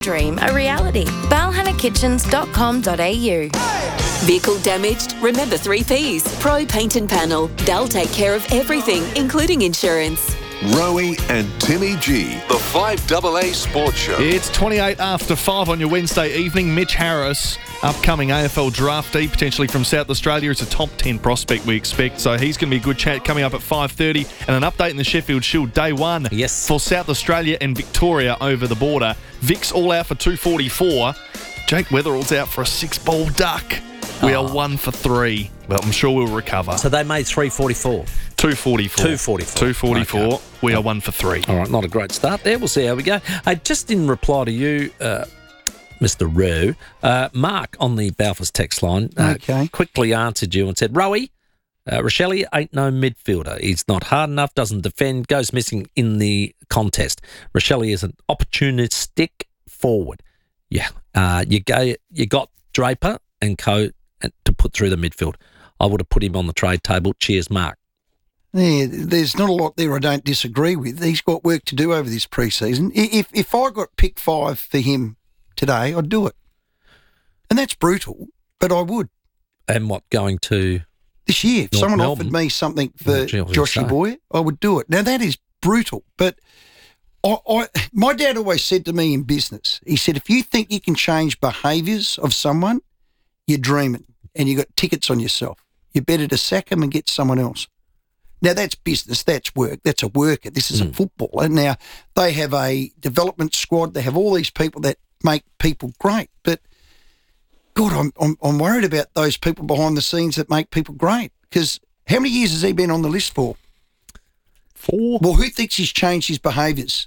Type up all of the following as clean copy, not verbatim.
dream a reality. balhanakitchens.com.au. Vehicle damaged? Remember 3 Ps. Pro Paint and Panel. They'll take care of everything, including insurance. Rowie and Timmy G, the 5AA Sports Show. It's 28 after 5 on your Wednesday evening. Mitch Harris, upcoming AFL draftee, potentially from South Australia. It's a top 10 prospect we expect, so he's going to be a good chat coming up at 5:30. And an update in the Sheffield Shield, day one for South Australia and Victoria over the border. Vic's all out for 244. Jake Weatherall's out for a 6-ball duck. We are 1 for 3, but I'm sure we'll recover. So they made 344. 244. 244. Okay. We are 1 for 3. All right, not a great start there. We'll see how we go. Just in reply to you, Mr. Rowe, Mark on the Balfours text line quickly answered you and said, Rowie, Rochelle ain't no midfielder. He's not hard enough, doesn't defend, goes missing in the contest. Rochelle is an opportunistic forward. Yeah, you got Draper and Co to put through the midfield. I would have put him on the trade table. Cheers, Mark. Yeah, there's not a lot there I don't disagree with. He's got work to do over this pre-season. If I got pick 5 for him today, I'd do it. And that's brutal, but I would. And what, going to this year? If someone Melbourne offered me something for Joshy Boy, I would do it. Now, that is brutal, but my dad always said to me in business, he said, if you think you can change behaviours of someone, you're dreaming and you got tickets on yourself. You're better to sack them and get someone else. Now, that's business, that's work, that's a worker. This is a footballer. Now, they have a development squad. They have all these people that make people great. But, God, I'm worried about those people behind the scenes that make people great. Because how many years has he been on the list for? 4. Well, who thinks he's changed his behaviours?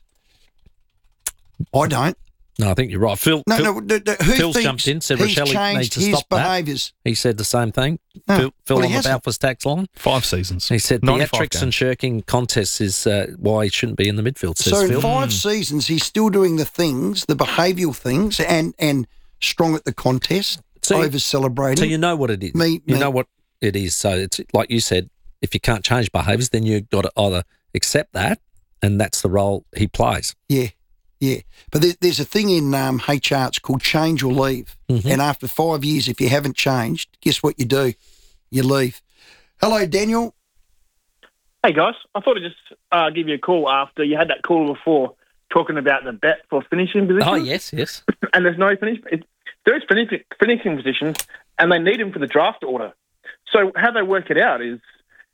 I don't. No, I think you're right. Phil's jumped in, said Rochelle needs to stop behaviours? He said the same thing. No, Phil on the Balfours tax line. 5 seasons. He said theatrics and shirking contests is why he shouldn't be in the midfield, says So Phil. in 5 seasons, he's still doing the things, the behavioural things, and strong at the contest, over-celebrating. So you know what it is. You know what it is. So it's like you said, if you can't change behaviours, then you've got to either accept that, and that's the role he plays. Yeah. Yeah, but there's a thing in HR, it's called change or leave. Mm-hmm. And after 5 years, if you haven't changed, guess what you do? You leave. Hello, Daniel. Hey, guys. I thought I'd just give you a call after you had that call before talking about the bet for finishing positions. Oh, yes. And there's no finish. There is finishing positions, and they need them for the draft order. So how they work it out is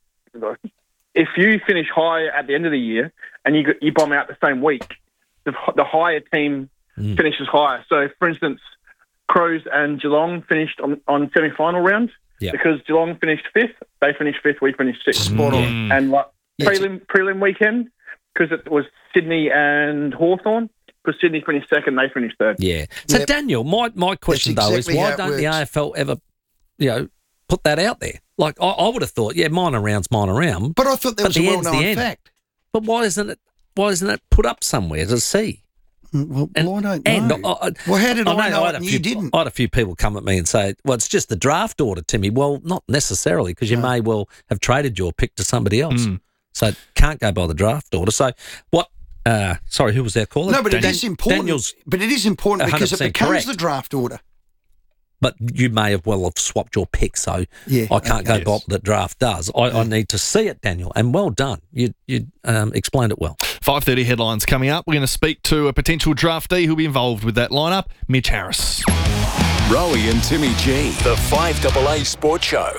if you finish high at the end of the year and you bomb out the same week, the higher team finishes higher. So, for instance, Crows and Geelong finished on semi-final round because Geelong finished 5th. They finished 5th, we finished 6th. Spot on. And prelim weekend, because it was Sydney and Hawthorn, because Sydney finished 2nd, they finished 3rd. Yeah. So, Daniel, my question, though, is why don't the AFL ever, put that out there? Like, I would have thought, minor round. But I thought that was a well-known fact. But why isn't it put up somewhere to see? Well, I don't know. Well, how did I know it and you didn't? I had a few people come at me and say, well, it's just the draft order, Timmy. Well, not necessarily, because you may well have traded your pick to somebody else. So it can't go by the draft order. So what sorry, who was our caller? No, but it is important. But it is important because it becomes the draft order. But you may have swapped your pick, so I can't go by what the draft does. I need to see it, Daniel, and well done. You explained it well. 5:30 headlines coming up. We're going to speak to a potential draftee who'll be involved with that lineup, Mitch Harris. Rowie and Timmy G, the 5AA Sports Show.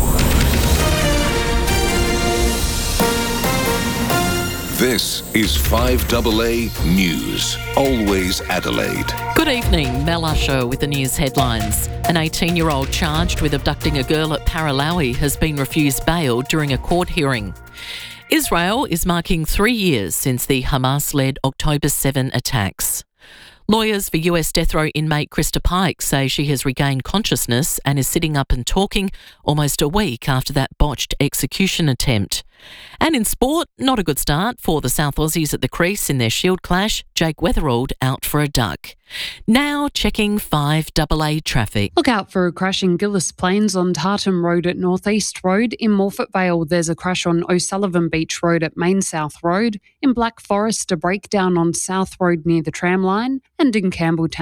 This is 5AA News. Always Adelaide. Good evening, Mel Usher with the news headlines. An 18-year-old charged with abducting a girl at Paralawi has been refused bail during a court hearing. Israel is marking 3 years since the Hamas-led October 7 attacks. Lawyers for US death row inmate Krista Pike say she has regained consciousness and is sitting up and talking almost a week after that botched execution attempt. And in sport, not a good start for the South Aussies at the crease in their Shield clash. Jake Weatherald out for a duck. Now checking 5AA traffic. Look out for a crash in Gillis Plains on Tartan Road at North East Road. In Morfett Vale, there's a crash on O'Sullivan Beach Road at Main South Road. In Black Forest, a breakdown on South Road near the tram line. And in Campbelltown,